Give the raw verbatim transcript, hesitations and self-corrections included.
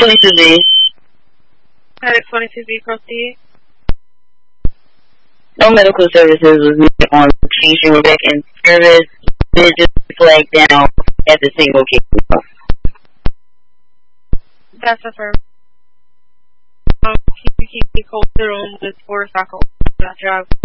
twenty-two B. Medic twenty-two B, proceed. No medical services was needed on location. We're back in service. It just flagged down at the single case. That's affirmed. Um, keep, keep, keep cold room with four cycles. That job.